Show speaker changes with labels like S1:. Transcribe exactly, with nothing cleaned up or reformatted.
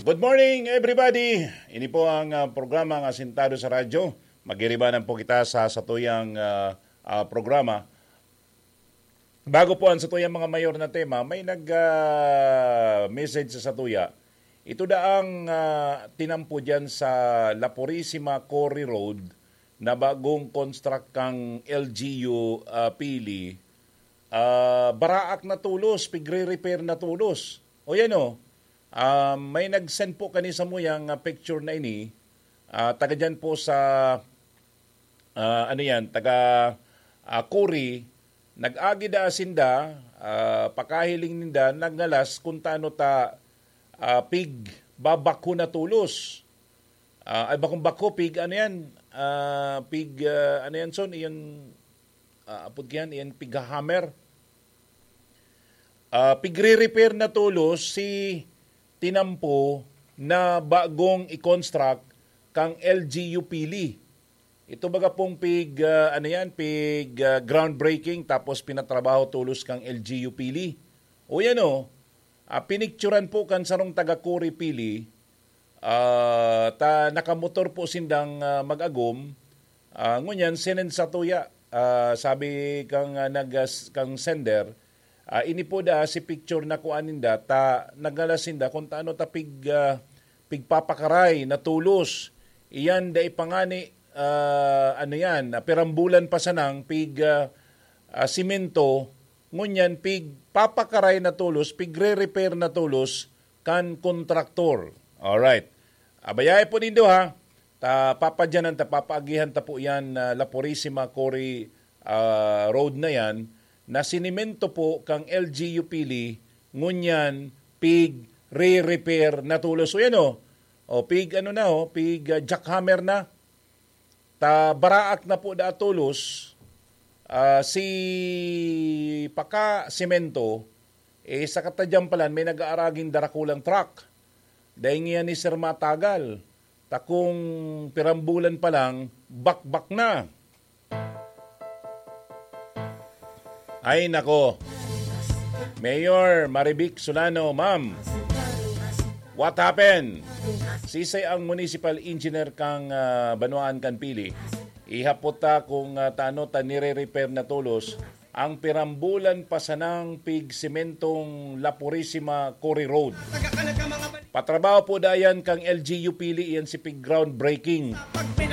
S1: Good morning everybody! Ini po ang uh, programa ng Asintado sa Radyo. Magiribanan po kita sa satuyang uh, uh, programa. Bago po ang satuyang mga mayor na tema, may nag-message uh, sa satuya. Ito daang uh, tinampo dyan sa La Purisima Cory Road na bagong construct kang L G U uh, Pili. Uh, baraak na tulos, pigre-repair na tulos. O yan o. Uh, may nag-send po kanisa mo yung uh, picture na ini. Uh, taga dyan po sa, uh, ano yan, taga uh, Cory, nag-agi da asinda, uh, pakahiling ninda, nagnalas kung taano ta uh, pig babako na tulos. Uh, ay bakong bako, pig, ano yan, uh, pig, uh, ano yan son, iyan, uh, apod yan, iyan pig hammer. Uh, pigre-repair na tulos si tinampo na bagong i-construct kang L G U Pili. Ito baga pong pig, uh, ano yan, pig uh, groundbreaking tapos pinatrabaho tulos kang L G U Pili. O yan o, uh, pinicturan po kan sarong taga Cory Pili, uh, ta nakamotor po sindang uh, mag-agom, uh, ngunyan sinen sa tuya, uh, sabi kang, uh, nag, kang sender, Uh, ini po da si picture na kuaninda ta nagalasinda kung taano ta pig uh, pigpapakaray na tulos. Iyan da ipangani uh, ano yan, uh, pirambulan pa sanang pig uh, uh, simento ngunyan pig papakaray na tulos, pig re-repair na tulos kan kontraktor. All right. Abayay po nindo ha. Ta papadyanan ta papaagihan ta po yan uh, La Purisima Cory uh, Road na yan. Na sinimento po kang L G U Pili, ngunyan, pig, re-repair na tulos. So yan o, o pig ano na o, pig uh, jackhammer na. Ta baraak na po da tulos, uh, si Paka Semento, eh sa katadyan palan may nag-aaraging darakulang truck. Dahil nga ni Sir Matagal, ta kung pirambulan pa lang, bak-bak na. Ay nako, Mayor Marivic Solano, ma'am, what happened? Sisay ang municipal engineer kang uh, Banuan kan Pili. Ihapot ta kung uh, taano ta nire-repair na tulos ang pirambulan pasanang pig sementong La Purisima Cory Road. Patrabaho po dayan kang L G U Pili iyan si pig groundbreaking.